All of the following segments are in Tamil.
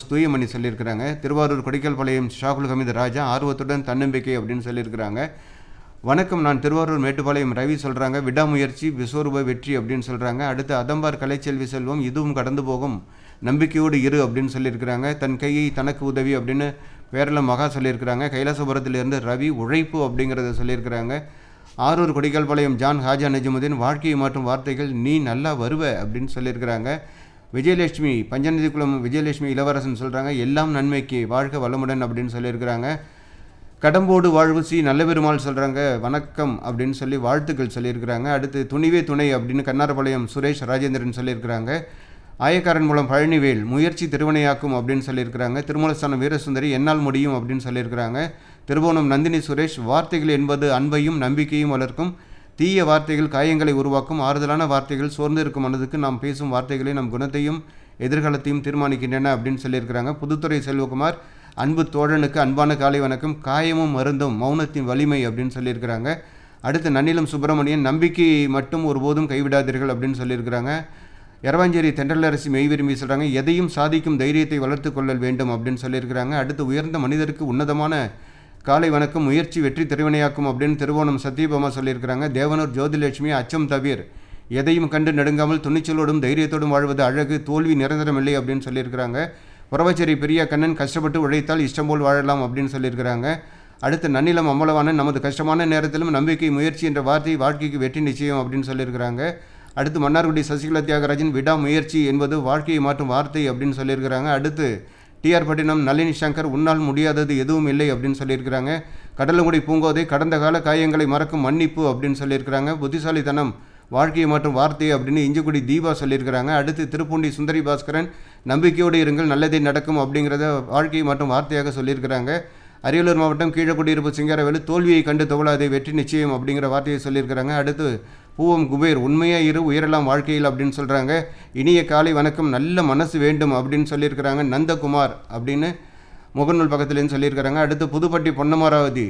தூயமணி சொல்லியிருக்கிறாங்க. திருவாரூர் கொடிக்கல்பாளையம் ஷாகுல் ஹமீது ராஜா ஆர்வத்துடன் தன்னம்பிக்கை அப்படின்னு சொல்லியிருக்கிறாங்க. வணக்கம், நான் திருவாரூர் மேட்டுப்பாளையம் ரவி சொல்கிறாங்க. விடாமுயற்சி விஸ்வரூப வெற்றி அப்படின்னு சொல்கிறாங்க. அடுத்து அதம்பார் கலைச்செல்வி செல்வம், இதுவும் கடந்து போகும், நம்பிக்கையோடு இரு அப்படின்னு சொல்லியிருக்கிறாங்க. தன் கையை தனக்கு உதவி அப்படின்னு பேரில் மகா சொல்லியிருக்கிறாங்க. கைலாசபுரத்திலிருந்து ரவி உழைப்பு அப்படிங்கிறத சொல்லியிருக்கிறாங்க. ஆரூர் கொடிக்கல்பாளையம் ஜான் ஹாஜா நஜிமுதீன், வாழ்க்கையை மாற்றும் வார்த்தைகள், நீ நல்லா வருவ அப்படின்னு சொல்லியிருக்கிறாங்க. விஜயலட்சுமி பஞ்சநதிக்குளம் விஜயலட்சுமி இளவரசன் சொல்கிறாங்க. எல்லாம் நன்மைக்கு, வாழ்க வளமுடன் அப்படின்னு சொல்லியிருக்கிறாங்க. கடம்போடு வாழ்வு சி நல்ல பெருமாள் சொல்கிறாங்க. வணக்கம் அப்படின்னு சொல்லி வாழ்த்துக்கள் சொல்லியிருக்கிறாங்க. அடுத்து துணிவே துணை அப்படின்னு கண்ணாரபாளையம் சுரேஷ் ராஜேந்திரன் சொல்லியிருக்கிறாங்க. ஆயக்காரன் மூலம் பழனிவேல், முயற்சி திருவினையாக்கும் அப்படின்னு சொல்லியிருக்கிறாங்க. திருமலஸ்தானம் வீரசுந்தரி, என்னால் முடியும் அப்படின்னு சொல்லியிருக்கிறாங்க. திருவோணம் நந்தினி சுரேஷ், வார்த்தைகள் என்பது அன்பையும் நம்பிக்கையும் வளர்க்கும், தீய வார்த்தைகள் காயங்களை உருவாக்கும், ஆறுதலான வார்த்தைகள் சோர்ந்து இருக்கும் மனதுக்கு, நாம் பேசும் வார்த்தைகளை நம் குணத்தையும் எதிர்காலத்தையும் தீர்மானிக்கின்றன அப்படின்னு சொல்லியிருக்கிறாங்க. புதுத்துறை செல்வகுமார், அன்பு தோழனுக்கு அன்பான காலை வணக்கம், காயமும் மருந்தும் மௌனத்தின் வலிமை அப்படின்னு சொல்லியிருக்கிறாங்க. அடுத்து நன்னிலம் சுப்பிரமணியன், நம்பிக்கையை மட்டும் ஒருபோதும் கைவிடாதீர்கள் அப்படின்னு சொல்லியிருக்கிறாங்க. எரவாஞ்சேரி தென்றலரசி மெய் விரும்பி சொல்கிறாங்க. எதையும் சாதிக்கும் தைரியத்தை வளர்த்து கொள்ளல் வேண்டும் அப்படின்னு சொல்லியிருக்கிறாங்க. அடுத்து உயர்ந்த மனிதருக்கு உன்னதமான காலை வணக்கம், முயற்சி வெற்றி திருவினையாக்கும் அப்படின்னு திருவோணம் சத்யபாமா சொல்லியிருக்கிறாங்க. தேவனூர் ஜோதிலட்சுமி, அச்சம் தவிர், எதையும் கண்டு நடுங்காமல் துணிச்சலோடும் தைரியத்தோடும் வாழ்வது அழகு, தோல்வி நிரந்தரமில்லை அப்படின்னு சொல்லியிருக்கிறாங்க. புறவச்சேரி பெரியா கண்ணன், கஷ்டப்பட்டு உழைத்தால் இஷ்டம் போல் வாழலாம் அப்படின்னு சொல்லியிருக்கிறாங்க. அடுத்து நன்னிலம் அம்பலவான, நமது கஷ்டமான நேரத்திலும் நம்பிக்கை முயற்சி என்ற வார்த்தை வாழ்க்கைக்கு வெற்றி நிச்சயம் அப்படின்னு சொல்லியிருக்கிறாங்க. அடுத்து மன்னார்குடி சசிகலா தியாகராஜன், விடாமுயற்சி என்பது வாழ்க்கையை மாற்றும் வார்த்தை அப்படின்னு சொல்லியிருக்கிறாங்க. அடுத்து டிஆர் பட்டினம் நளினி சங்கர், உன்னால் முடியாதது எதுவும் இல்லை அப்படின்னு சொல்லியிருக்கிறாங்க. கடலங்குடி பூங்கோதை, கடந்த கால காயங்களை மறக்கும் மன்னிப்பு அப்படின்னு சொல்லியிருக்கிறாங்க. புத்திசாலித்தனம் வாழ்க்கையை மாற்றும் வார்த்தை அப்படின்னு இஞ்சிக்குடி தீபா சொல்லியிருக்கிறாங்க. அடுத்து திருப்பூண்டி சுந்தரி பாஸ்கரன், நம்பிக்கையோடு இருங்கள், நல்லதே நடக்கும் அப்படிங்கிறத வாழ்க்கையை மாற்றும் வார்த்தையாக சொல்லியிருக்கிறாங்க. அரியலூர் மாவட்டம் கீழக்குடியிருப்பு சிங்காரவேலு, தோல்வியை கண்டு தவளாதே வெற்றி நிச்சயம் அப்படிங்கிற வார்த்தையை சொல்லியிருக்கிறாங்க. அடுத்து பூவம் குபேர், உண்மையாக இரு உயரலாம் வாழ்க்கையில் அப்படின்னு சொல்கிறாங்க. இனிய காலை வணக்கம், நல்ல மனசு வேண்டும் அப்படின்னு சொல்லியிருக்கிறாங்க. நந்தகுமார் அப்படின்னு முகநூல் பக்கத்துலேருந்து சொல்லியிருக்கிறாங்க. அடுத்து புதுப்பட்டி பொன்னமராவதி,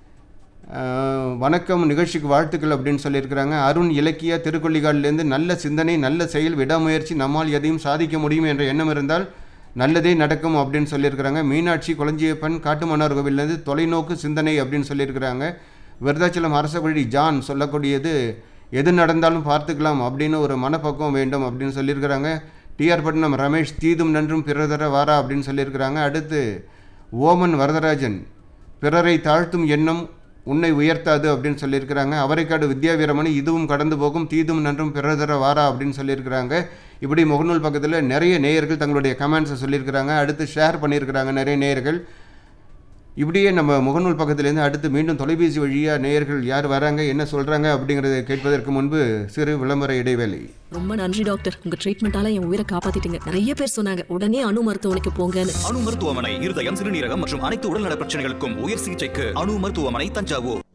வணக்கம், நிகழ்ச்சிக்கு வாழ்த்துக்கள் அப்படின்னு சொல்லியிருக்கிறாங்க. அருண் இலக்கியா திருக்கொள்ளிகாலிலேருந்து, நல்ல சிந்தனை நல்ல செயல் விடாமுயற்சி, நம்மால் எதையும் சாதிக்க முடியும் என்ற எண்ணம் இருந்தால் நல்லதே நடக்கும் அப்படின்னு சொல்லியிருக்கிறாங்க. மீனாட்சி குளஞ்சியப்பன் காட்டுமன்னார் கோவிலேருந்து, தொலைநோக்கு சிந்தனை அப்படின்னு சொல்லியிருக்கிறாங்க. விருதாச்சலம் அரசகுழி ஜான் சொல்லக்கூடியது, எது நடந்தாலும் பார்த்துக்கலாம் அப்படின்னு ஒரு மனப்பக்குவம் வேண்டும் அப்படின்னு சொல்லியிருக்கிறாங்க. டிஆர் பட்டினம் ரமேஷ், தீதும் நன்றும் பிறதர வாரா அப்படின்னு சொல்லியிருக்கிறாங்க. அடுத்து ஓமன் வரதராஜன், பிறரை தாழ்த்தும் எண்ணம் உன்னை உயர்த்தாது அப்படின்னு சொல்லியிருக்கிறாங்க. அவரைக்காடு வித்யாவீரமணி, இதுவும் கடந்து போகும், தீதும் நன்றும் பிறதர வாரா அப்படின்னு சொல்லியிருக்கிறாங்க. இப்படி முகநூல் பக்கத்தில் நிறைய நேயர்கள் தங்களுடைய கமெண்ட்ஸை சொல்லியிருக்கிறாங்க. அடுத்து ஷேர் பண்ணியிருக்கிறாங்க நிறைய நேயர்கள். இப்படியே நம்ம முகநூல் பக்கத்துலேருந்து அடுத்து மீண்டும் தொலைபேசி வழியாக நேயர்கள் யார் வராங்க, என்ன சொல்கிறாங்க அப்படிங்கிறத கேட்பதற்கு முன்பு சிறு விளம்பர இடைவேளை. ரொம்ப நன்றி டாக்டர், உங்க ட்ரீட்மெண்டால என் உயிரை காப்பாத்திட்டீங்க. நிறைய பேர் சொன்னாங்க உடனே அணு மருத்துவமனைக்கு போங்கன்னு. அணு மருத்துவமனை இருதயம், சிறுநீரகம் மற்றும் அனைத்து உடல்நல பிரச்சனைகளுக்கும் உயர் சிகிச்சைக்கு அணு மருத்துவமனை, தஞ்சாவூர்.